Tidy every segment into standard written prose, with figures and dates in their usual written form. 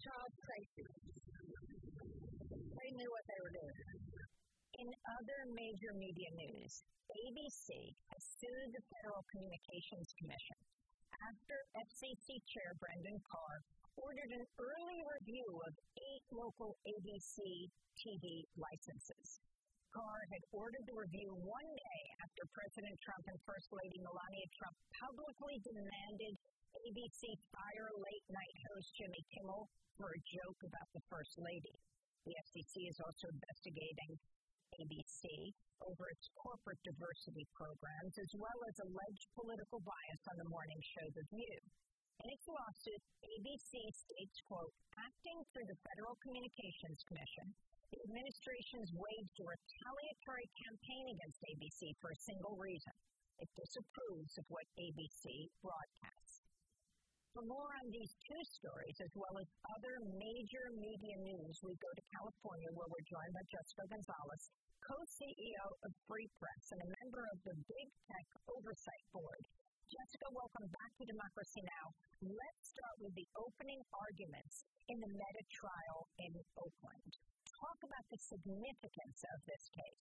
child safety. They knew what they were doing. In other major media news, ABC has sued the Federal Communications Commission after FCC Chair Brendan Carr ordered an early review of 8 local ABC TV licenses. Carr had ordered the review one day after President Trump and First Lady Melania Trump publicly demanded ABC fire late-night host Jimmy Kimmel for a joke about the First Lady. The FCC is also investigating ABC over its corporate diversity programs, as well as alleged political bias on the morning show The View. In its lawsuit, ABC states, quote, acting through the Federal Communications Commission, the administration's waged a retaliatory campaign against ABC for a single reason. It disapproves of what ABC broadcasts. For more on these two stories, as well as other major media news, we go to California, where we're joined by Jessica Gonzalez, co-CEO of Free Press and a member of the Big Tech Oversight Board. Jessica, welcome back to Democracy Now! Let's start with the opening arguments in the Meta trial in Oakland. Talk about the significance of this case.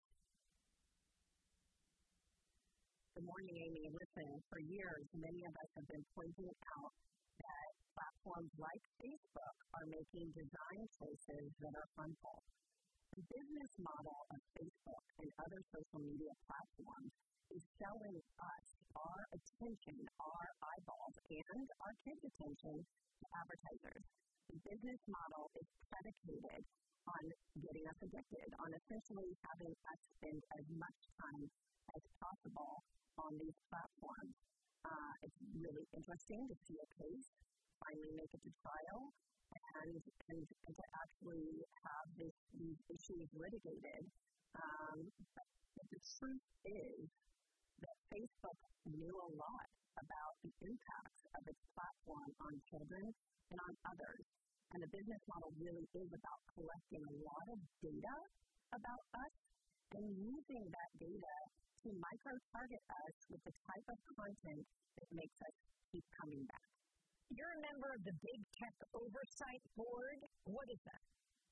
Good morning, Amy. Listen, for years, many of us have been pointing out that platforms like Facebook are making design choices that are harmful. The business model of Facebook and other social media platforms is selling us our attention, our eyeballs, and our kids' attention to advertisers. The business model is predicated on getting us addicted, on essentially having us spend as much time as possible on these platforms. It's really interesting to see a case finally make it to trial and to actually have these issues litigated. But the truth is that Facebook knew a lot about the impacts of its platform on children and on others. And the business model really is about collecting a lot of data about us and using that data to micro-target us with the type of content that makes us keep coming back. You're a member of the Big Tech Oversight Board. What is that?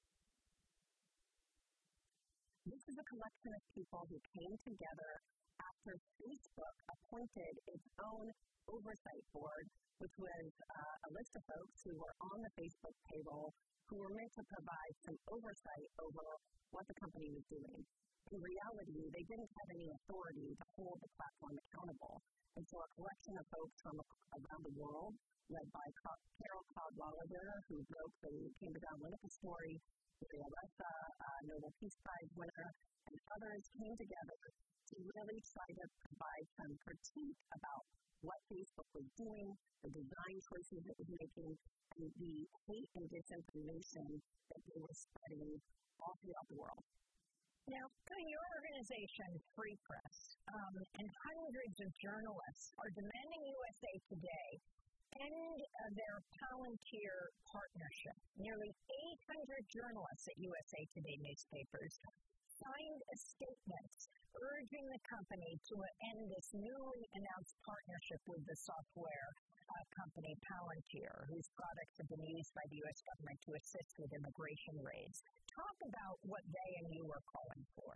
This is a collection of people who came together after Facebook appointed its own oversight board, which was a list of folks who were on the Facebook payroll who were meant to provide some oversight over what the company was doing. In reality, they didn't have any authority to hold the platform accountable. And so a collection of folks from around the world, led by Carol Cadwalader, who broke the Cambridge Analytica story, Maria Ressa, Nobel Peace Prize winner, and others came together to really try to provide some critique about what Facebook was doing, the design choices it was making, and the hate and disinformation that they were spreading all throughout the world. Now, your organization, Free Press, and hundreds of journalists are demanding USA Today end their Palantir partnership. Nearly 800 journalists at USA Today newspapers signed a statement urging the company to end this newly announced partnership with the software company Palantir, whose products have been used by the U.S. government to assist with immigration raids. Talk about what they and you are calling for.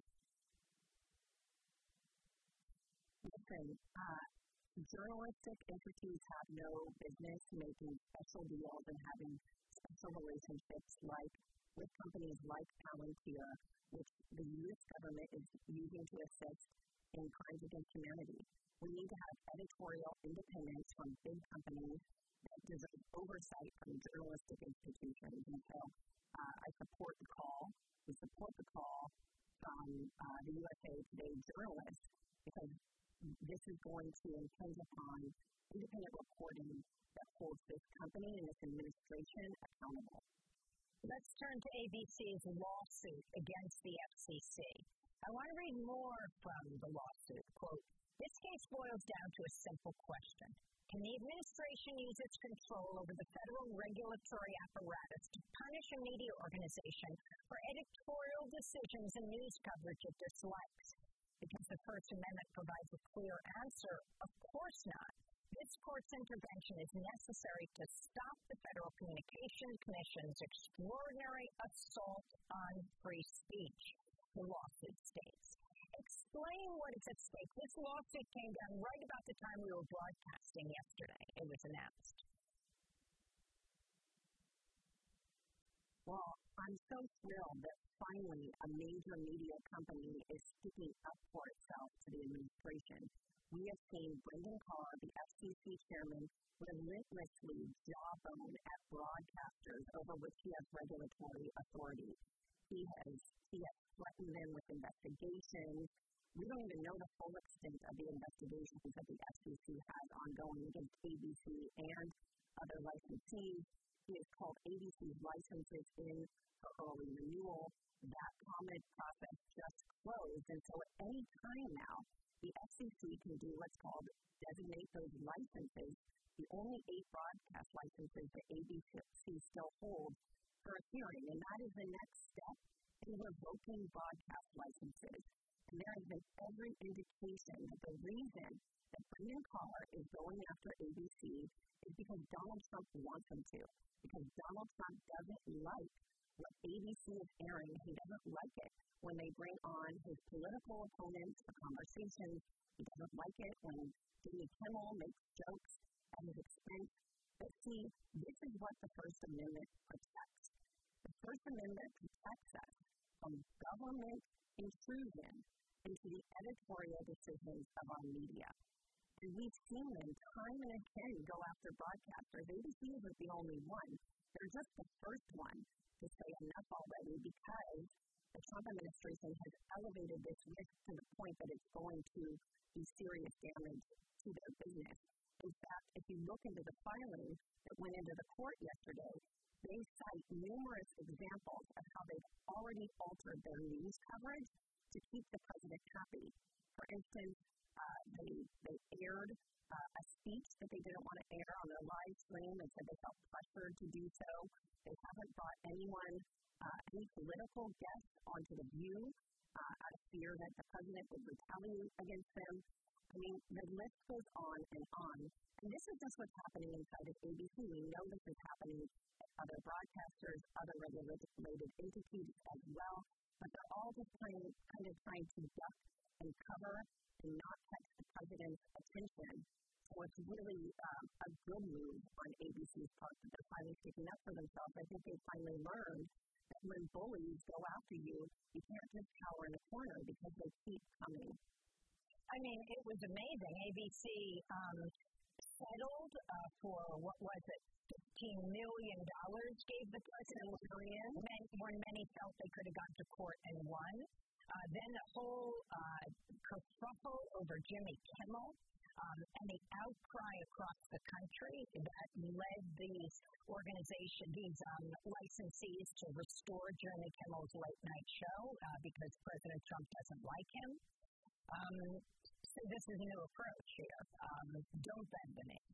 Listen, journalistic entities have no business making special deals and having special relationships with companies like Palantir, which the U.S. government is using to assist in crimes against humanity. We need to have editorial independence from big companies that deserve oversight from journalistic institutions. And so I support the call. We support the call from the USA Today journalists because this is going to impinge upon independent reporting that holds this company and this administration accountable. Let's turn to ABC's lawsuit against the FCC. I want to read more from the lawsuit. Quote, this case boils down to a simple question. Can the administration use its control over the federal regulatory apparatus to punish a media organization for editorial decisions and news coverage it dislikes? Because the First Amendment provides a clear answer, of course not. This court's intervention is necessary to stop the Federal Communications Commission's extraordinary assault on free speech, the lawsuit states. Explain what is at stake. This lawsuit came down right about the time we were broadcasting yesterday. It was announced. Well, I'm so thrilled that finally a major media company is sticking up for itself to the administration. We have seen Brendan Carr, the FCC chairman, relentlessly jawbone at broadcasters over which he has regulatory authority. He has threatened them with investigations. We don't even know the full extent of the investigations that the FCC has ongoing against ABC and other licensees. He has called ABC's licenses in for early renewal. That comment process just closed, and so at any time now, the FCC can do what's called designate those licenses, the only 8 broadcast licenses that ABC still holds, for a hearing, and that is the next step in revoking broadcast licenses. And there has been every indication that the reason that Brendan Carr is going after ABC is because Donald Trump wants him to, because Donald Trump doesn't like what ABC is airing. He doesn't like it when they bring on his political opponents for conversations. He doesn't like it when Jimmy Kimmel makes jokes at his expense. But see, this is what the First Amendment protects. The First Amendment protects us from government intrusion into the editorial decisions of our media. And we've seen them time and again go after broadcasters. ABC isn't the only one. They're just the first one to say enough already, because the Trump administration has elevated this risk to the point that it's going to be serious damage to their business. In fact, if you look into the filing that went into the court yesterday, they cite numerous examples of how they've already altered their news coverage to keep the president happy. For instance, they aired a speech that they didn't want to air on their live stream and said they felt pressured to do so. They haven't brought any political guests onto The View out of fear that the president would retaliate against them. I mean, the list goes on and on. And this is just what's happening inside of ABC. We know this is happening at other broadcasters, other regulated entities as well. But they're all just kind of trying to duck and cover and not catch the president's attention. So it's really a good move on ABC's part that they're finally sticking up for themselves. I think they finally learned that when bullies go after you, you can't just cower in a corner because they keep coming. I mean, it was amazing. ABC settled for, what was it, $15 million gave the president when many felt they could have gone to court and won. Then the whole kerfuffle over Jimmy Kimmel and the outcry across the country that led these licensees to restore Jimmy Kimmel's late night show because President Trump doesn't like him. So this is a new approach here. Don't bend the knee.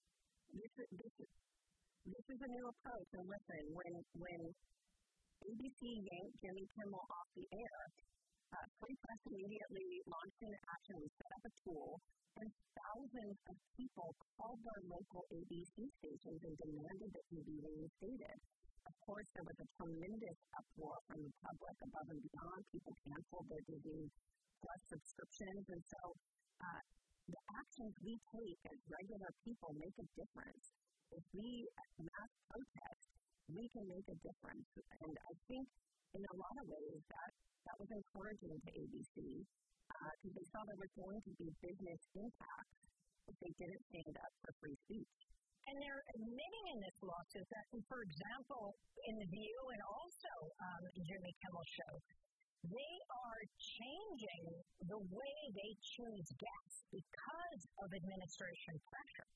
This is a new approach. And listen, when ABC yanked Jimmy Kimmel off the air, Free Press immediately launched into action. We set up a tool, and thousands of people called their local ABC stations and demanded that he be reinstated. Of course, there was a tremendous uproar from the public above and beyond. People canceled their Disney Plus subscriptions, and so the actions we take as regular people make a difference. If we mass protest, we can make a difference. And I think in a lot of ways that was encouraging to ABC because they saw there was going to be business impacts if they didn't stand up for free speech. And they're admitting in this lawsuit that, for example, in The View and also Jimmy Kimmel Show, they are changing the way they choose guests because of administration pressure.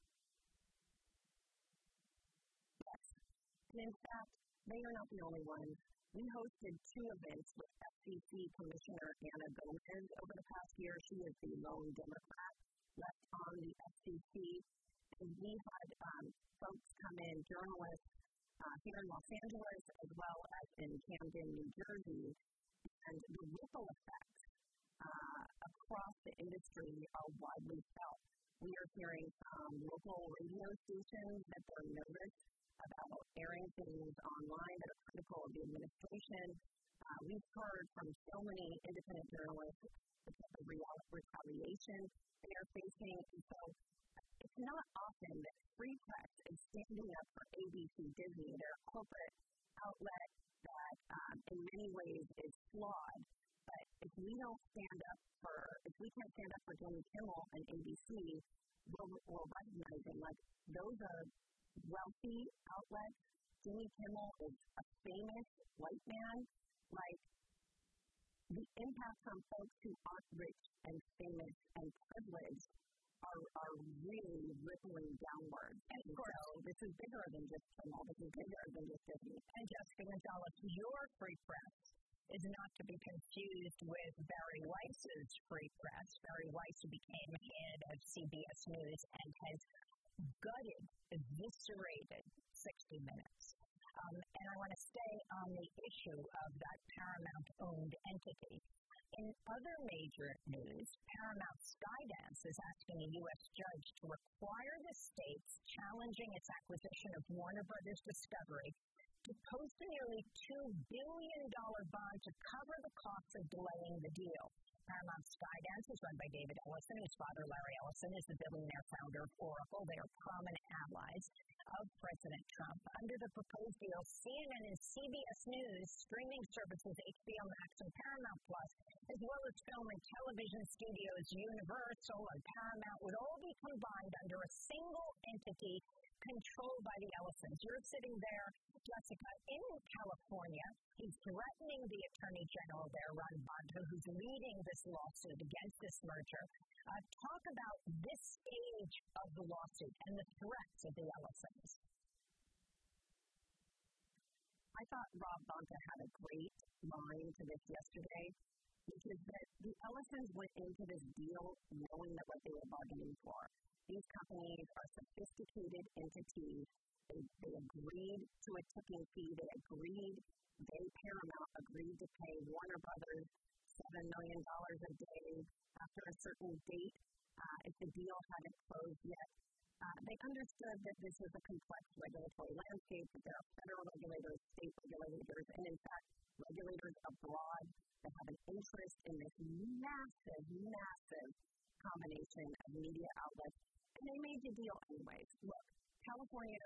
Yes. And in fact, they are not the only ones. We hosted 2 events with FCC Commissioner Anna Gomez over the past year. She is the lone Democrat left on the FCC. And we had folks come in, journalists here in Los Angeles as well as in Camden, New Jersey. And the ripple effects across the industry are widely felt. We are hearing from local radio stations that they're nervous about airing things online that are critical of the administration. We've heard from so many independent journalists the type of retaliation they are facing. And so it's not often that free press is standing up for ABC Disney, their corporate outlet that in many ways is flawed. But if we can't stand up for Jimmy Kimmel and ABC, we're recognizing those are wealthy outlets. Jimmy Kimmel is a famous white man. The impact on folks who aren't rich and famous and privileged are really rippling downwards. And so this is bigger than just Kimmel. This is bigger than just Disney. And Jessica Gonzalez, your free press is not to be confused with Barry Weiss's free press. Barry Weiss became head of CBS News and has gutted, eviscerated 60 Minutes. And I want to stay on the issue of that Paramount-owned entity. In other major news, Paramount Skydance is asking a U.S. judge to require the states challenging its acquisition of Warner Brothers Discovery to post a nearly $2 billion bond to cover the costs of delaying the deal. Paramount Skydance is run by David Ellison, whose father, Larry Ellison, is the billionaire founder of Oracle. They are prominent allies of President Trump. Under the proposed deal, CNN and CBS News, streaming services HBO Max and Paramount Plus, as well as film and television studios Universal and Paramount, would all be combined under a single entity controlled by the Ellisons. You're sitting there, Jessica, in California. He's threatening the Attorney General there, Ron Bonta, who's leading this lawsuit against this merger. Talk about this stage of the lawsuit and the threats of the Ellisons. I thought Rob Bonta had a great line to this yesterday, which is that the Ellisons went into this deal knowing that what they were bargaining for. These companies are sophisticated entities. They agreed to a tipping fee. Paramount agreed to pay Warner Brothers $7 million a day after a certain date if the deal hadn't closed yet. They understood that this was a complex regulatory landscape, that there are federal regulators, state regulators, and in fact, regulators abroad that have an interest in this massive combination of media outlets. And they made the deal anyways. Look, California,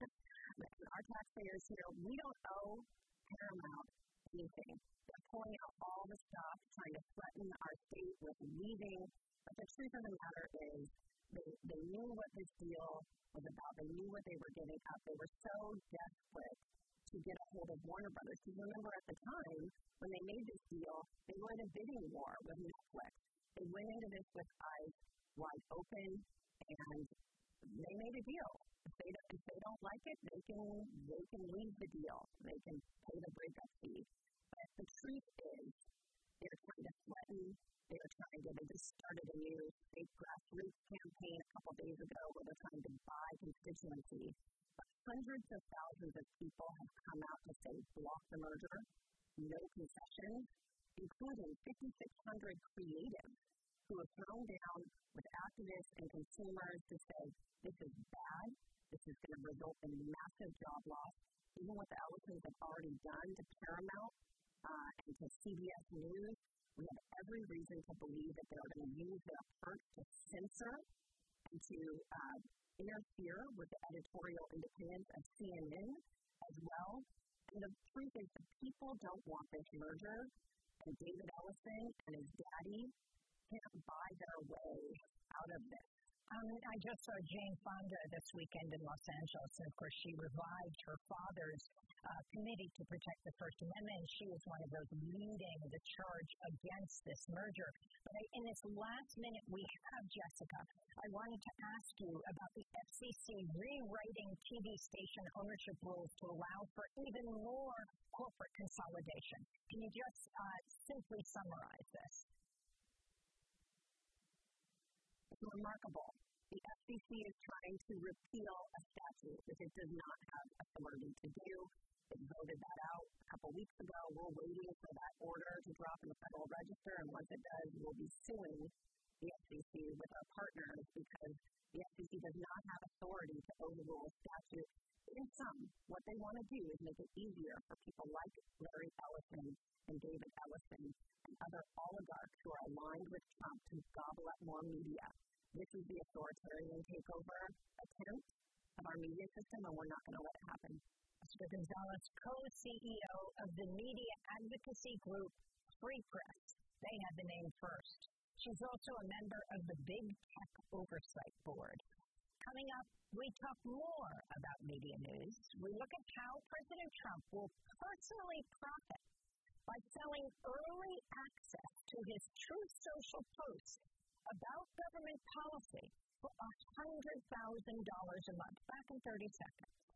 our taxpayers here, we don't owe Paramount anything. They're pulling out all the stops, trying to threaten our state with leaving. But the truth of the matter is, they knew what this deal was about. They knew what they were giving up. They were so desperate to get a hold of Warner Brothers. Because remember, at the time, when they made this deal, they were in a bidding war with Netflix. They went into this with eyes wide open, and they made a deal. If they don't like it, they can leave the deal. They can pay the breakup fee. But the truth is, they're trying to threaten. They just started a new state grassroots campaign a couple days ago where they're trying to buy constituency. But hundreds of thousands of people have come out to say block the merger, no concessions, including 5,600 creatives who have thrown down with activists and consumers to say this is bad, this is going to result in massive job loss. Even what the Ellisons have already done to Paramount and to CBS News, we have every reason to believe that they're going to use their perch to censor and to interfere with the editorial independence of CNN as well. And the truth is that people don't want this merger, and David Ellison and his daddy can't buy their way out of this. I just saw Jane Fonda this weekend in Los Angeles, and of course she revived her father's committee to protect the First Amendment. She was one of those leading the charge against this merger. But in this last minute we have, Jessica, I wanted to ask you about the FCC rewriting TV station ownership rules to allow for even more corporate consolidation. Can you just simply summarize this? It's remarkable. The FCC is trying to repeal a statute that it does not have authority to do. It voted that out a couple weeks ago. We're waiting for that order to drop in the Federal Register, and once it does, we'll be suing the FCC with our partners because the overrule statute. In sum, what they want to do is make it easier for people like Larry Ellison and David Ellison and other oligarchs who are aligned with Trump to gobble up more media. This is the authoritarian takeover attempt of our media system, and we're not going to let it happen. Esther Gonzalez, co-CEO of the media advocacy group Free Press. They had the name first. She's also a member of the Big Tech Oversight Board. Coming up, we talk more about media news. We look at how President Trump will personally profit by selling early access to his Truth Social posts about government policy for $100,000 a month. Back in 30 seconds.